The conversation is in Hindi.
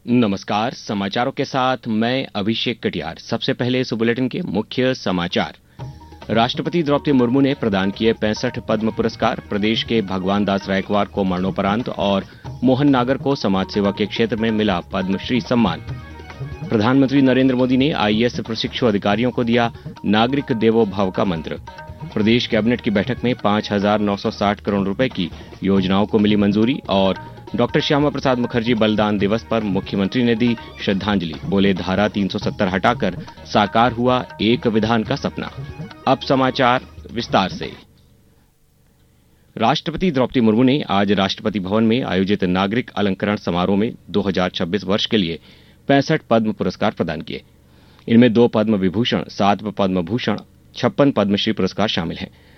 नमस्कार, समाचारों के साथ मैं अभिषेक कटियार। सबसे पहले इस बुलेटिन के मुख्य समाचार। राष्ट्रपति द्रौपदी मुर्मू ने प्रदान किए 65 पद्म पुरस्कार। प्रदेश के भगवान दास रायकवार को मरणोपरांत और मोहन नागर को समाज सेवा के क्षेत्र में मिला पद्मश्री सम्मान। प्रधानमंत्री नरेंद्र मोदी ने आईएएस प्रशिक्षु अधिकारियों को दिया नागरिक देवो भव का मंत्र। प्रदेश कैबिनेट की बैठक में 5,960 करोड़ रुपए की योजनाओं को मिली मंजूरी और डॉक्टर श्यामा प्रसाद मुखर्जी बलिदान दिवस पर मुख्यमंत्री ने दी श्रद्धांजलि। बोले, धारा 370 हटाकर साकार हुआ एक विधान का सपना। अब समाचार विस्तार से। राष्ट्रपति द्रौपदी मुर्मू ने आज राष्ट्रपति भवन में आयोजित नागरिक अलंकरण समारोह में 2026 वर्ष के लिए 65 पद्म पुरस्कार प्रदान किए। इनमें 2 पद्म विभूषण, 7 पद्म भूषण, 56 पद्मश्री पुरस्कार शामिल हैं।